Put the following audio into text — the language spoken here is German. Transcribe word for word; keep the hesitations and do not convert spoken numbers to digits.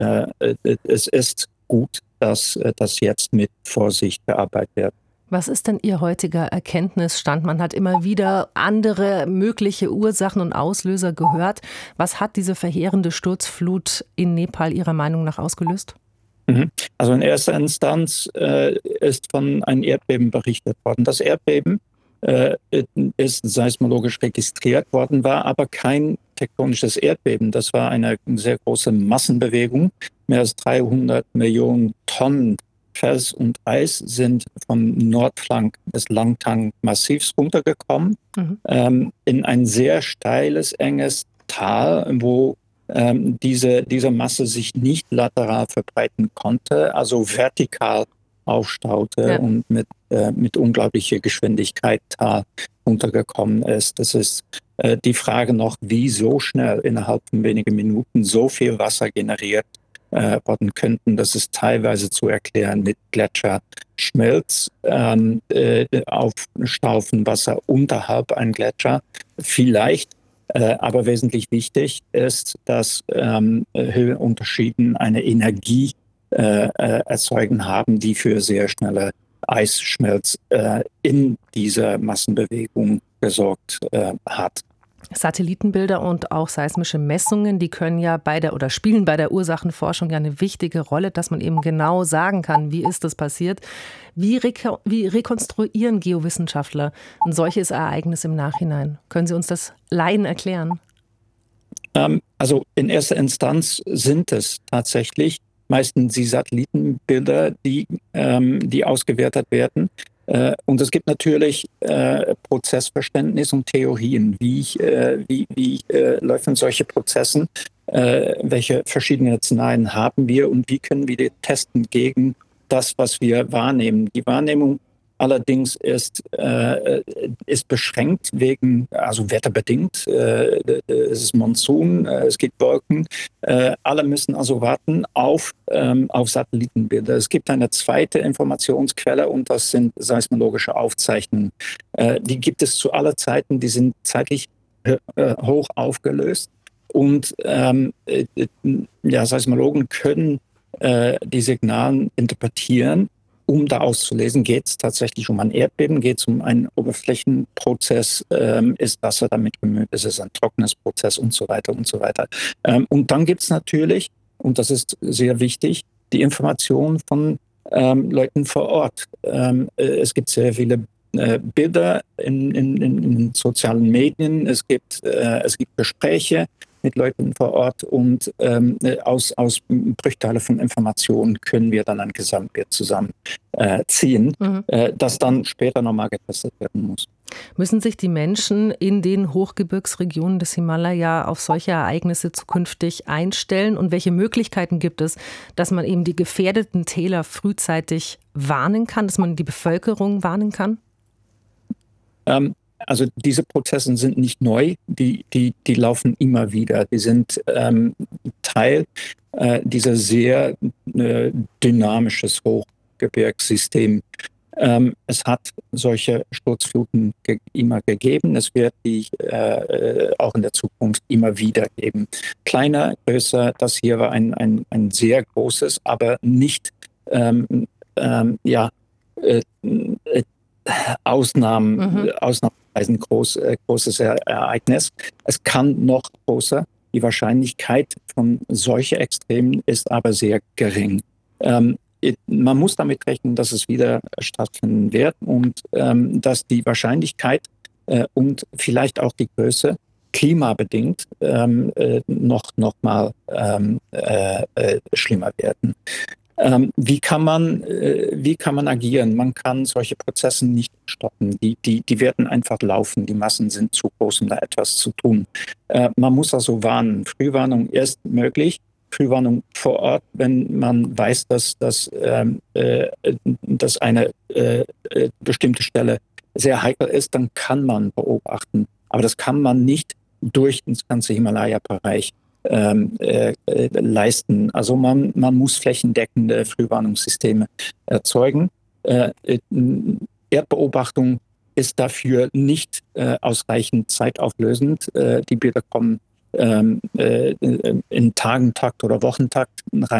äh, äh, es ist gut, dass äh, das jetzt mit Vorsicht bearbeitet wird. Was ist denn Ihr heutiger Erkenntnisstand? Man hat immer wieder andere mögliche Ursachen und Auslöser gehört. Was hat diese verheerende Sturzflut in Nepal Ihrer Meinung nach ausgelöst? Mhm. Also in erster Instanz äh, ist von einem Erdbeben berichtet worden. Das Erdbeben äh, ist seismologisch registriert worden, war aber kein tektonisches Erdbeben. Das war eine sehr große Massenbewegung. Mehr als dreihundert Millionen Tonnen Fels und Eis sind vom Nordflank des Langtang-Massivs runtergekommen, Mhm. ähm, in ein sehr steiles, enges Tal, wo ähm, diese, diese Masse sich nicht lateral verbreiten konnte, also vertikal aufstaute Ja. und mit, äh, mit unglaublicher Geschwindigkeit Tal runtergekommen ist. Das ist äh, die Frage noch, wie so schnell innerhalb von wenigen Minuten so viel Wasser generiert äh, worden könnten. Das ist teilweise zu erklären mit Gletscherschmelz, ähm, äh, auf Staufenwasser unterhalb ein Gletscher. Vielleicht, äh, aber wesentlich wichtig ist, dass ähm, Höhenunterschieden eine Energie äh, äh, erzeugen haben, die für sehr schnelle Eisschmelz äh, in dieser Massenbewegung gesorgt äh, hat. Satellitenbilder und auch seismische Messungen, die können ja bei der oder spielen bei der Ursachenforschung ja eine wichtige Rolle, dass man eben genau sagen kann, wie ist das passiert. Wie, reko- wie rekonstruieren Geowissenschaftler ein solches Ereignis im Nachhinein? Können Sie uns das Laien erklären? Ähm, also in erster Instanz sind es tatsächlich meistens die Satellitenbilder, die, ähm, die ausgewertet werden. Äh, und es gibt natürlich äh, Prozessverständnis und Theorien. Wie, ich, äh, wie, wie äh, laufen solche Prozesse? Äh, welche verschiedenen Szenarien haben wir und wie können wir die testen gegen das, was wir wahrnehmen? Die Wahrnehmung allerdings ist, äh, ist beschränkt wegen, also wetterbedingt. Äh, es ist Monsun, äh, es gibt Wolken. Äh, alle müssen also warten auf, ähm, auf Satellitenbilder. Es gibt eine zweite Informationsquelle und das sind seismologische Aufzeichnungen. Äh, die gibt es zu aller Zeiten, die sind zeitlich äh, hoch aufgelöst. Und ähm, äh, ja, Seismologen können äh, die Signale interpretieren, um da auszulesen, geht es tatsächlich um ein Erdbeben, geht es um einen Oberflächenprozess, ähm, ist Wasser damit gemüllt, ist es ein trockenes Prozess und so weiter und so weiter. Ähm, und dann gibt es natürlich, und das ist sehr wichtig, die Information von ähm, Leuten vor Ort. Ähm, äh, es gibt sehr viele äh, Bilder in, in, in, in sozialen Medien, es gibt, äh, es gibt Gespräche mit Leuten vor Ort und ähm, aus, aus Bruchteile von Informationen können wir dann ein Gesamtbild zusammenziehen, äh, ziehen, Mhm. äh, das dann später nochmal getestet werden muss. Müssen sich die Menschen in den Hochgebirgsregionen des Himalaya auf solche Ereignisse zukünftig einstellen? Und welche Möglichkeiten gibt es, dass man eben die gefährdeten Täler frühzeitig warnen kann, dass man die Bevölkerung warnen kann? Ähm, also diese Prozesse sind nicht neu, die, die, die laufen immer wieder. Die sind ähm, Teil äh, dieser sehr äh, dynamisches Hochgebirgssystem. Ähm, es hat solche Sturzfluten ge- immer gegeben. Es wird die äh, auch in der Zukunft immer wieder geben. Kleiner, größer, das hier war ein, ein, ein sehr großes, aber nicht ähm, ähm, ja, äh, äh, Ausnahmen, Mhm. Ausnahmeweise ein groß, äh, großes Ereignis. Es kann noch größer. Die Wahrscheinlichkeit von solchen Extremen ist aber sehr gering. Ähm, man muss damit rechnen, dass es wieder stattfinden wird und ähm, dass die Wahrscheinlichkeit äh, und vielleicht auch die Größe klimabedingt ähm, äh, noch, noch mal ähm, äh, äh, schlimmer werden. Ähm, wie kann man, äh, wie kann man agieren? Man kann solche Prozesse nicht stoppen. Die, die, die werden einfach laufen. Die Massen sind zu groß, um da etwas zu tun. Äh, man muss also warnen. Frühwarnung ist möglich. Frühwarnung vor Ort, wenn man weiß, dass, dass, ähm, äh, dass eine äh, äh, bestimmte Stelle sehr heikel ist, dann kann man beobachten. Aber das kann man nicht durch das ganze Himalaya-Bereich ähm, äh, äh, leisten. Also man, man muss flächendeckende Frühwarnungssysteme erzeugen. Äh, äh, Erdbeobachtung ist dafür nicht äh, ausreichend zeitauflösend. Äh, die Bilder kommen ähm, äh, in Tagentakt oder Wochentakt rein